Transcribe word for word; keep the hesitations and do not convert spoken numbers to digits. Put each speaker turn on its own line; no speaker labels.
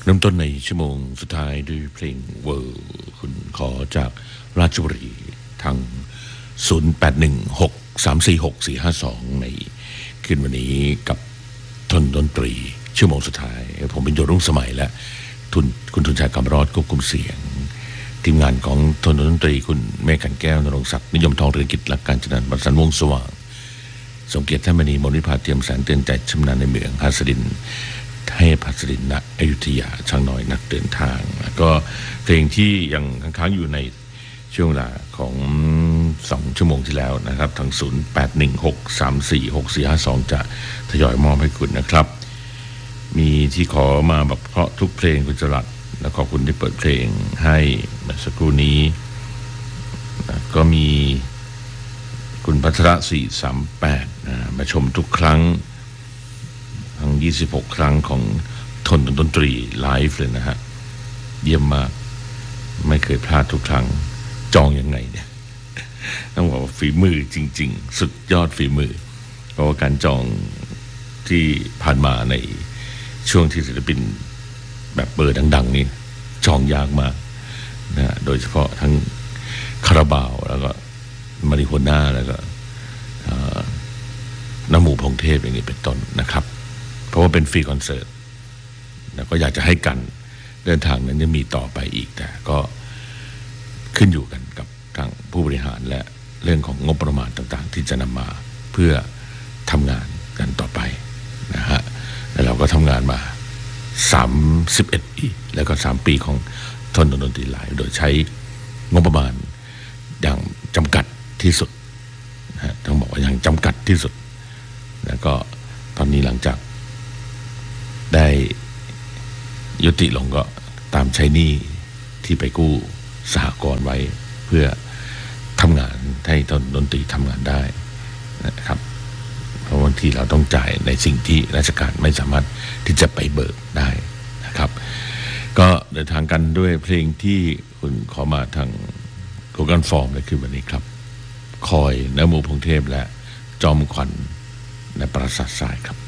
เริ่มต้นในชั่วโมงสุดท้ายด้วยเพลงเวอร์คุณขอจากราชบุรีทางศูนย์ แปด หนึ่ง หก สาม สี่ หก สี่ ห้า สองในคืนวันนี้กับทนดนตรีชั่วโมงสุดท้ายผมเป็นโยรุ่งสมัยและทุนคุณทุนชัยกำรอดควบคุมเสียงทีมงานของทนดนตรีคุณเมฆขันแก้วนรงศักดิ์นิยมทองเรืองกิจและการจัดการบัตรสันวงสว่างสมเกียรติท่านมณีมนวิภาเตรียมแสนเตือนใจชำนาญในเมืองหัสดินให้พัสดินณอยุธยาช่างน้อยนักเดินทางก็เพลงที่ยังค้างอยู่ในช่วงเวลาของสองชั่วโมงที่แล้วนะครับทางศูนย์ แปด หนึ่ง หก สาม สี่ หก สี่ ห้า สองจะทยอยมอบให้คุณนะครับมีที่ขอมาแบบเพราะทุกเพลงคุณจรัสและขอบคุณที่เปิดเพลงให้เมื่อสักครู่นี้ก็มีคุณพัทรสี่ สาม แปดมาชมทุกครั้งทั้งยี่สิบหกครั้งของทนดนตรีไลฟ์เลยนะฮะเยี่ยมมากไม่เคยพลาดทุกครั้งจองยังไงเนี่ยต้องบอกว่าฝีมือจริงๆสุดยอดฝีมือเพราะว่าการจองที่ผ่านมาในช่วงที่ศิลปินแบบเบอร์ดังๆนี่จองยากมากนะโดยเฉพาะทั้งคาราบาวแล้วก็มาริโฮน่าแล้วก็น้ำหมูพงเทพอย่างนี้เป็นต้นนะครับเพราะว่าเป็นฟรีคอนเสิร์ตแล้วก็อยากจะให้กันเดินทางนั้นจะมีต่อไปอีกแต่ก็ขึ้นอยู่กันกับทางผู้บริหารและเรื่องของงบประมาณต่างๆที่จะนำมาเพื่อทำงานกันต่อไปนะฮะแล้วเราก็ทำงานมาสามสิบเอ็ดปีแล้วก็สามปีของทนดนตรีไลฟ์โดยใช้งบประมาณอย่างจำกัดที่สุดนะต้องบอกว่าอย่างจำกัดที่สุดแล้วก็ตอนนี้หลังจากได้ยุติลงก็ตามใช้หนี้ที่ไปกู้สหกรณ์ไว้เพื่อทำงานให้ทนดนตรีทำงานได้นะครับเพราะบางทีเราต้องจ่ายในสิ่งที่ราชการไม่สามารถที่จะไปเบิกได้นะครับก็เดินทางกันด้วยเพลงที่คุณขอมาทางโกกันฟอร์มเลยคือวันนี้ครับคอยน้ำหมูพงเทพและจอมขวัญในปราสาททรายครับ